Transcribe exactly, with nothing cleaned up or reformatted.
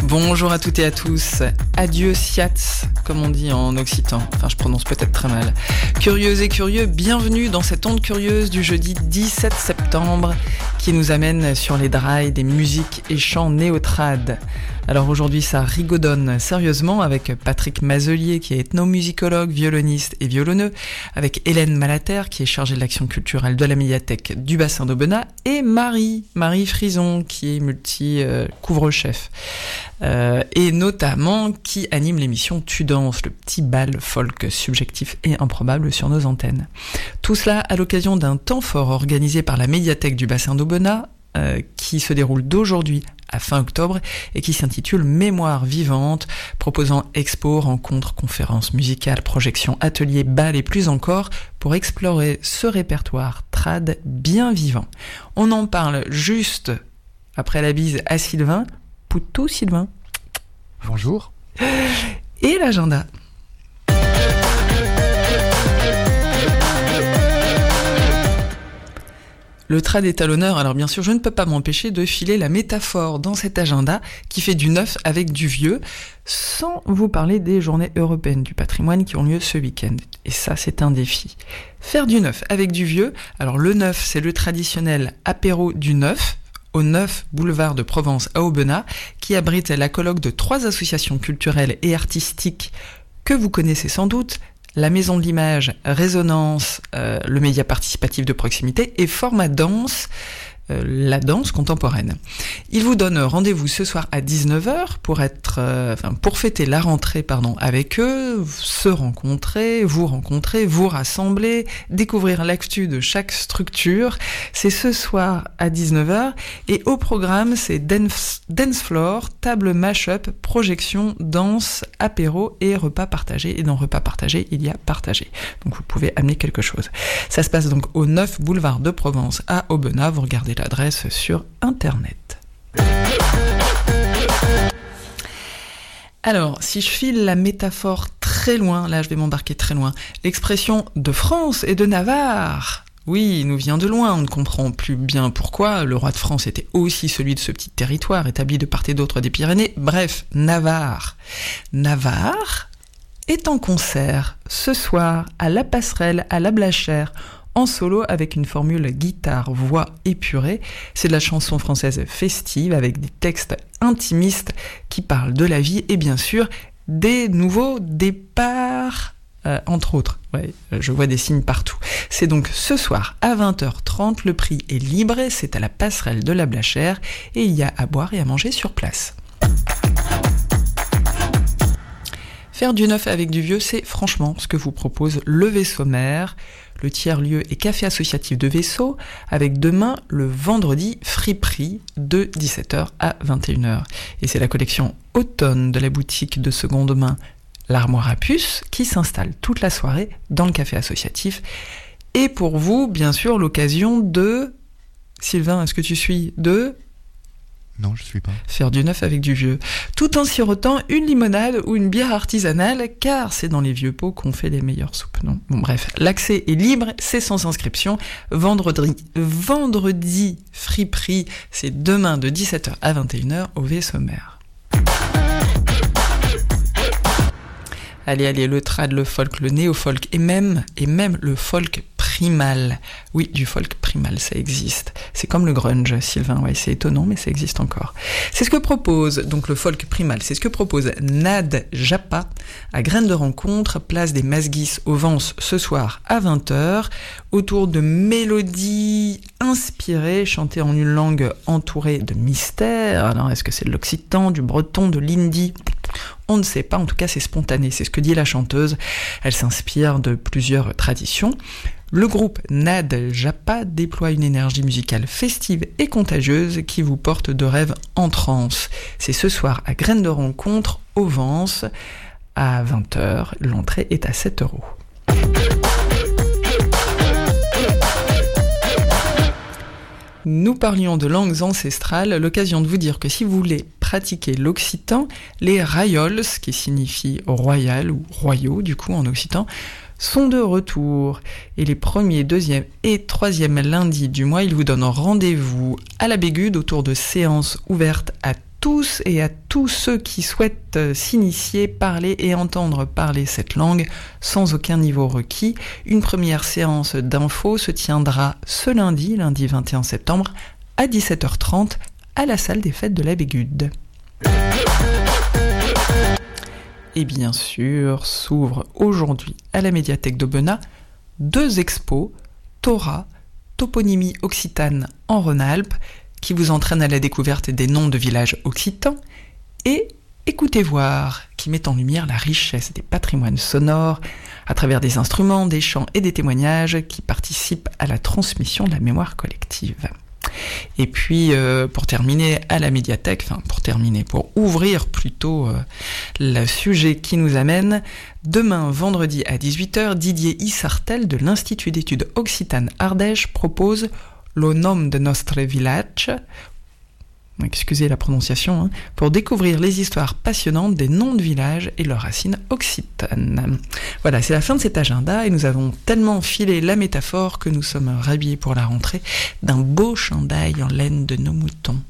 Bonjour à toutes et à tous. Adieu Siats, comme on dit en occitan. Enfin, je prononce peut-être très mal. Curieuses et curieux, bienvenue dans cette onde curieuse du jeudi dix-sept septembre qui nous amène sur les drailles des musiques et chants néo-trad. Alors aujourd'hui, ça rigodonne sérieusement avec Patrick Mazelier qui est ethnomusicologue, violoniste et violonneux, avec Hélène Malater qui est chargée de l'action culturelle de la médiathèque du bassin d'Aubenas et Marie, Marie Frison qui est multi-couvre-chef euh, et notamment qui anime l'émission Tu danses, le petit bal folk subjectif et improbable sur nos antennes. Tout cela à l'occasion d'un temps fort organisé par la médiathèque du bassin d'Aubenas euh, qui se déroule d'aujourd'hui à fin octobre et qui s'intitule Mémoire vivante, proposant expos, rencontres, conférences musicales, projections, ateliers, bals et plus encore pour explorer ce répertoire trad bien vivant. On en parle juste après la bise à Sylvain. Poutou Sylvain. Bonjour. Et l'agenda. Le trad est à l'honneur, alors bien sûr je ne peux pas m'empêcher de filer la métaphore dans cet agenda qui fait du neuf avec du vieux, sans vous parler des journées européennes du patrimoine qui ont lieu ce week-end. Et ça c'est un défi. Faire du neuf avec du vieux, alors le neuf c'est le traditionnel apéro du neuf, au neuf boulevard de Provence à Aubenas, qui abrite la colloque de trois associations culturelles et artistiques que vous connaissez sans doute, la Maison de l'Image, Résonance, euh, le média participatif de proximité et Format Danse, euh, la danse contemporaine. Il vous donne rendez-vous ce soir à dix-neuf heures pour être, euh, enfin, pour fêter la rentrée, pardon, avec eux, se rencontrer, vous rencontrer, vous rassembler, découvrir l'actu de chaque structure. C'est ce soir à dix-neuf heures et au programme, c'est dance, dance floor, table mash-up, projection, danse, apéro et repas partagé. Et dans repas partagé, il y a partagé. Donc vous pouvez amener quelque chose. Ça se passe donc au neuf boulevard de Provence à Aubenas. Vous regardez l'adresse sur internet. Alors, si je file la métaphore très loin, là je vais m'embarquer très loin, l'expression de France et de Navarre, oui, nous vient de loin, on ne comprend plus bien pourquoi, le roi de France était aussi celui de ce petit territoire établi de part et d'autre des Pyrénées, bref, Navarre. Navarre est en concert ce soir à La Passerelle, à La Blachère, en solo avec une formule guitare, voix épurée. C'est de la chanson française festive avec des textes intimistes qui parlent de la vie et bien sûr des nouveaux départs, euh, entre autres. Ouais, je vois des signes partout. C'est donc ce soir à vingt heures trente, le prix est libre, c'est à la Passerelle de La Blachère et il y a à boire et à manger sur place. Faire du neuf avec du vieux, c'est franchement ce que vous propose le Vaisseau Mère, le tiers-lieu et café associatif de Vaisseau, avec demain, le vendredi, friperie de dix-sept heures à vingt et une heures. Et c'est la collection automne de la boutique de seconde main L'Armoire à Puce qui s'installe toute la soirée dans le café associatif. Et pour vous, bien sûr, l'occasion de... Sylvain, est-ce que tu suis de... Non, je suis pas. Faire du neuf avec du vieux. Tout en sirotant une limonade ou une bière artisanale, car c'est dans les vieux pots qu'on fait les meilleures soupes, non ? Bon, bref, l'accès est libre, c'est sans inscription. Vendredi, vendredi friperie, c'est demain de dix-sept heures à vingt et une heures au Vaisseau Mère. Allez, allez, le trad, le folk, le néo-folk et même, et même le folk primal. Oui, du folk primal, ça existe. C'est comme le grunge, Sylvain. Ouais, c'est étonnant, mais ça existe encore. C'est ce que propose, donc le folk primal, c'est ce que propose Nad Japa à Graines de Rencontre, place des Masguis au Vence ce soir à vingt heures, autour de mélodies inspirées, chantées en une langue entourée de mystère. Alors, est-ce que c'est de l'occitan, du breton, de l'hindi ? On ne sait pas, en tout cas c'est spontané, c'est ce que dit la chanteuse. Elle s'inspire de plusieurs traditions. Le groupe Nad Japa déploie une énergie musicale festive et contagieuse qui vous porte de rêves en transe. C'est ce soir à Graines de Rencontre, au Vence, à vingt heures. L'entrée est à sept euros. Nous parlions de langues ancestrales, l'occasion de vous dire que si vous voulez pratiquer l'occitan, les rayols, qui signifie royal ou royaux du coup en occitan, sont de retour. Et les premiers, deuxième et troisième lundis du mois, ils vous donnent rendez-vous à la Bégude autour de séances ouvertes à tous et à tous ceux qui souhaitent s'initier, parler et entendre parler cette langue sans aucun niveau requis. Une première séance d'info se tiendra ce lundi, lundi vingt et un septembre, à dix-sept heures trente, à la salle des fêtes de la Bégude. Et bien sûr, s'ouvrent aujourd'hui à la médiathèque d'Aubenas deux expos, Torah, toponymie occitane en Rhône-Alpes, qui vous entraîne à la découverte des noms de villages occitans, et Écoutez voir, qui met en lumière la richesse des patrimoines sonores à travers des instruments, des chants et des témoignages qui participent à la transmission de la mémoire collective. Et puis, euh, pour terminer à la médiathèque, enfin pour terminer, pour ouvrir plutôt euh, le sujet qui nous amène, demain, vendredi à dix-huit heures, Didier Issartel de l'Institut d'études Occitane Ardèche propose Lo nom de nostre village, excusez la prononciation, hein, pour découvrir les histoires passionnantes des noms de villages et leurs racines occitanes. Voilà, c'est la fin de cet agenda et nous avons tellement filé la métaphore que nous sommes rhabillés pour la rentrée d'un beau chandail en laine de nos moutons.